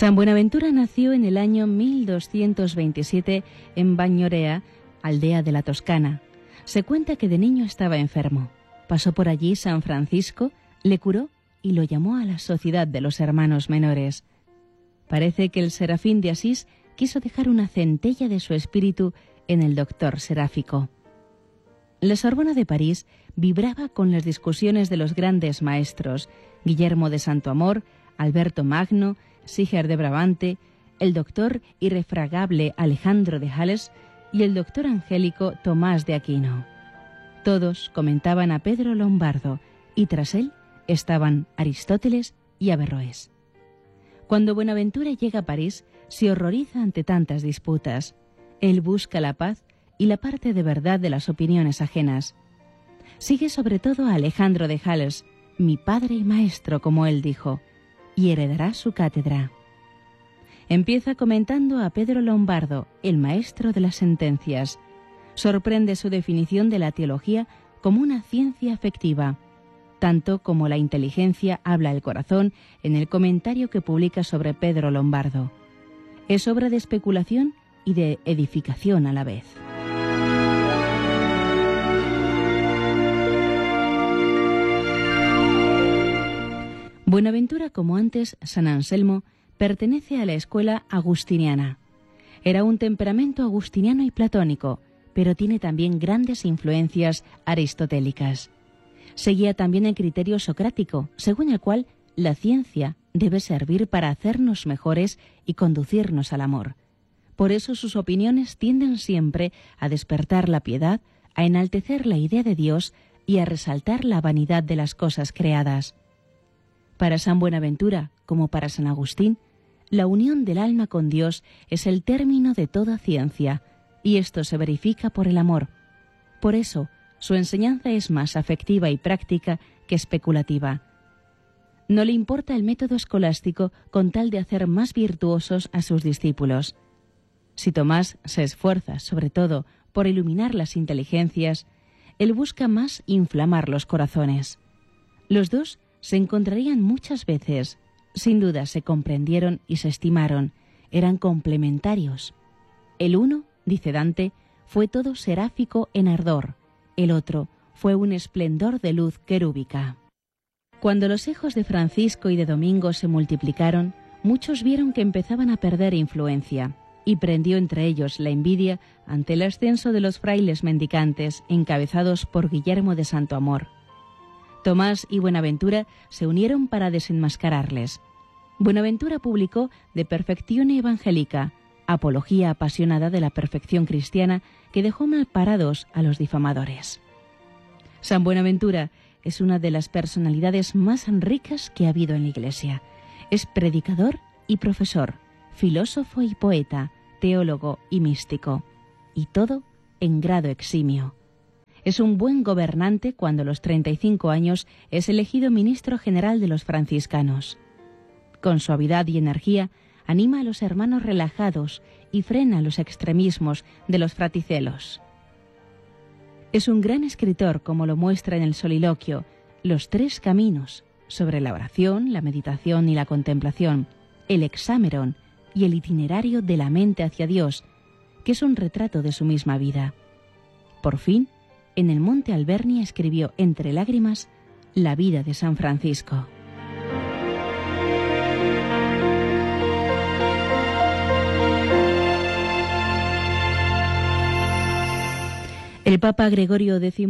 San Buenaventura nació en el año 1227 en Bagnorea, aldea de la Toscana. Se cuenta que de niño estaba enfermo. Pasó por allí San Francisco, le curó y lo llamó a la sociedad de los hermanos menores. Parece que el Serafín de Asís quiso dejar una centella de su espíritu en el doctor seráfico. La Sorbona de París vibraba con las discusiones de los grandes maestros, Guillermo de Santo Amor, Alberto Magno, Siger de Brabante, el doctor irrefragable Alejandro de Hales y el doctor angélico Tomás de Aquino. Todos comentaban a Pedro Lombardo y tras él estaban Aristóteles y Averroes. Cuando Buenaventura llega a París, se horroriza ante tantas disputas. Él busca la paz y la parte de verdad de las opiniones ajenas. Sigue sobre todo a Alejandro de Hales, mi padre y maestro, como él dijo, y heredará su cátedra. Empieza comentando a Pedro Lombardo, el maestro de las sentencias. Sorprende su definición de la teología como una ciencia afectiva, tanto como la inteligencia habla el corazón en el comentario que publica sobre Pedro Lombardo. Es obra de especulación y de edificación a la vez. Buenaventura, como antes San Anselmo, pertenece a la escuela agustiniana. Era un temperamento agustiniano y platónico, pero tiene también grandes influencias aristotélicas. Seguía también el criterio socrático, según el cual la ciencia debe servir para hacernos mejores y conducirnos al amor. Por eso sus opiniones tienden siempre a despertar la piedad, a enaltecer la idea de Dios y a resaltar la vanidad de las cosas creadas. Para San Buenaventura, como para San Agustín, la unión del alma con Dios es el término de toda ciencia, y esto se verifica por el amor. Por eso, su enseñanza es más afectiva y práctica que especulativa. No le importa el método escolástico con tal de hacer más virtuosos a sus discípulos. Si Tomás se esfuerza, sobre todo, por iluminar las inteligencias, él busca más inflamar los corazones. Los dos se encontrarían muchas veces. Sin duda se comprendieron y se estimaron. Eran complementarios. El uno, dice Dante, fue todo seráfico en ardor. El otro fue un esplendor de luz querúbica. Cuando los hijos de Francisco y de Domingo se multiplicaron, muchos vieron que empezaban a perder influencia, y prendió entre ellos la envidia ante el ascenso de los frailes mendicantes encabezados por Guillermo de Santo Amor. Tomás y Buenaventura se unieron para desenmascararles. Buenaventura publicó De Perfectione Evangelica, apología apasionada de la perfección cristiana que dejó mal parados a los difamadores. San Buenaventura es una de las personalidades más ricas que ha habido en la Iglesia. Es predicador y profesor, filósofo y poeta, teólogo y místico, y todo en grado eximio. Es un buen gobernante cuando a los 35 años es elegido ministro general de los franciscanos. Con suavidad y energía anima a los hermanos relajados y frena los extremismos de los fraticelos. Es un gran escritor, como lo muestra en el soliloquio Los tres caminos, sobre la oración, la meditación y la contemplación, el hexámeron y el itinerario de la mente hacia Dios, que es un retrato de su misma vida. Por fin, en el Monte Alberni escribió entre lágrimas la vida de San Francisco. El Papa Gregorio X